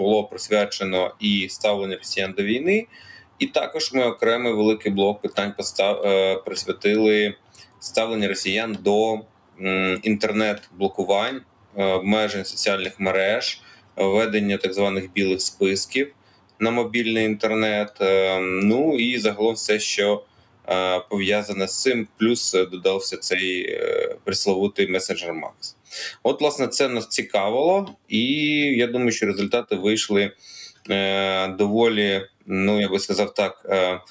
було присвячено і ставленню росіян до війни, і також ми окремий великий блок питань присвятили ставленню росіян до інтернет-блокувань, обмежень соціальних мереж, введення так званих білих списків на мобільний інтернет, ну і загалом все, що пов'язане з цим, плюс додався цей пресловутий месенджер Макс. От, власне, це нас цікавило, і я думаю, що результати вийшли доволі, ну, я би сказав так,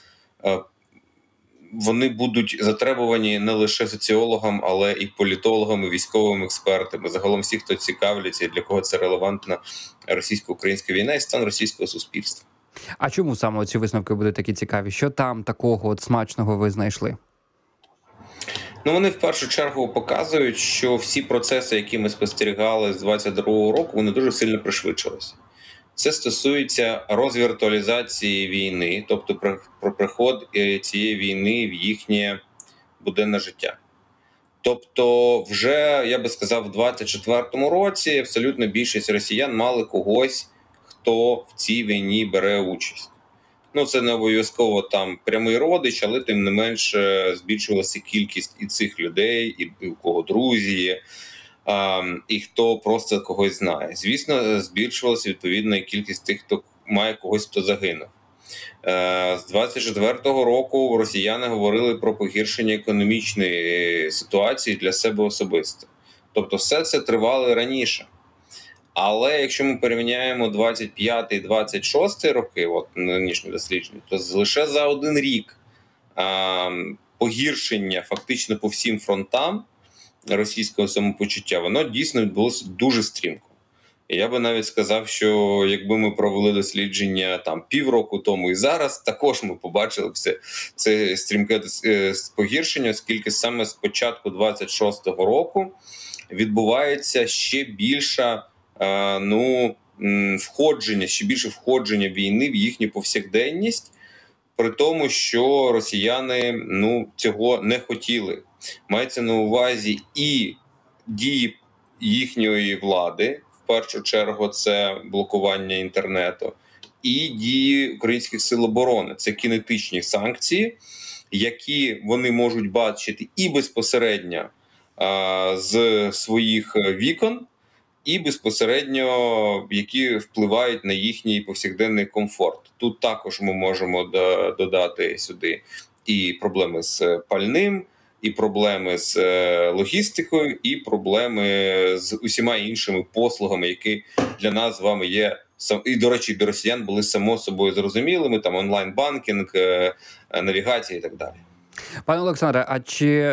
вони будуть затребувані не лише соціологам, але і політологам, і військовими експертами, загалом всі, хто цікавляться і для кого це релевантна російсько-українська війна і стан російського суспільства. А чому саме ці висновки будуть такі цікаві? Що там такого от смачного ви знайшли? Ну, вони в першу чергу показують, що всі процеси, які ми спостерігали з 22-го року, вони дуже сильно пришвидшилися. Це стосується розвіртуалізації війни, тобто про приход цієї війни в їхнє буденне життя. Тобто вже, я би сказав, в 24-му році абсолютно більшість росіян мали когось, хто в цій війні бере участь. Ну, це не обов'язково там прямий родич, але тим не менш збільшувалася кількість і цих людей, і у кого друзі є, і хто просто когось знає. Звісно, збільшувалася відповідно і кількість тих, хто має когось, хто загинув. З 24-го року росіяни говорили про погіршення економічної ситуації для себе особисто. Тобто все це тривало раніше. Але якщо ми порівняємо 25 і 26 роки, от нинішні дослідження, то лише за один рік погіршення фактично по всім фронтам російського самопочуття, воно дійсно відбулося дуже стрімко. І я би навіть сказав, що якби ми провели дослідження там півроку тому і зараз, також ми побачили це стрімке погіршення, оскільки саме з початку 26-го року відбувається ще більше входження війни в їхню повсякденність, при тому, що росіяни цього не хотіли. Мається на увазі і дії їхньої влади, в першу чергу це блокування інтернету, і дії українських сил оборони. Це кінетичні санкції, які вони можуть бачити і безпосередньо з своїх вікон, і безпосередньо, які впливають на їхній повсякденний комфорт. Тут також ми можемо додати сюди і проблеми з пальним, і проблеми з логістикою, і проблеми з усіма іншими послугами, які для нас з вами є, і, до речі, для росіян були само собою зрозумілими, там онлайн-банкінг, навігація і так далі. Пане Олександре, а чи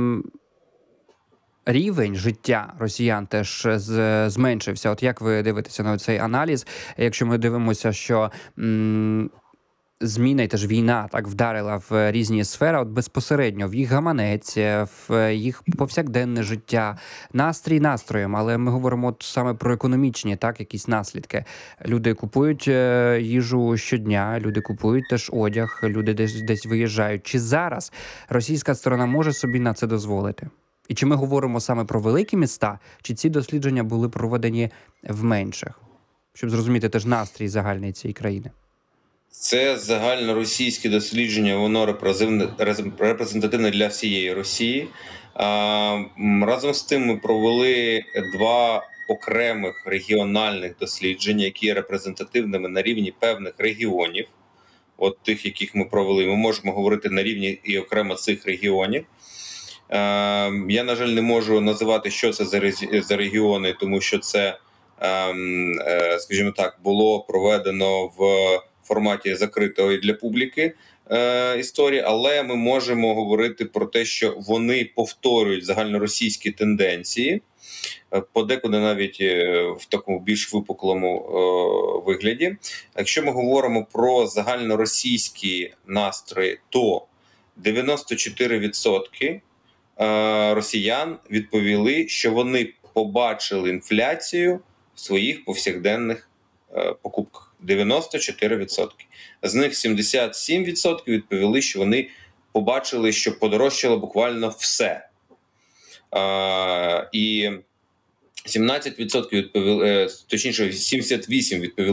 рівень життя росіян теж зменшився? От як ви дивитеся на цей аналіз? Якщо ми дивимося, що зміна і теж війна так вдарила в різні сфери, от безпосередньо в їх гаманець, в їх повсякденне життя, настрій настроєм, але ми говоримо от саме про економічні, так, якісь наслідки. Люди купують їжу щодня, люди купують теж одяг, люди десь виїжджають. Чи зараз російська сторона може собі на це дозволити? І чи ми говоримо саме про великі міста, чи ці дослідження були проведені в менших? Щоб зрозуміти теж настрій загальний цієї країни. Це загальноросійське дослідження, воно репрезентативне для всієї Росії. Разом з тим ми провели два окремих регіональних дослідження, які є репрезентативними на рівні певних регіонів. От тих, яких ми провели, ми можемо говорити на рівні і окремо цих регіонів. Я, на жаль, не можу називати, що це за регіони, тому що це, скажімо так, було проведено в форматі закритої для публіки історії, але ми можемо говорити про те, що вони повторюють загальноросійські тенденції, подекуди навіть в такому більш випуклому вигляді. Якщо ми говоримо про загальноросійські настрої, то 94% росіян відповіли, що вони побачили інфляцію в своїх повсякденних покупках. 94%. З них 77% відповіли, що вони побачили, що подорожчало буквально все. І 17% відповіли, точніше 78% відповіли,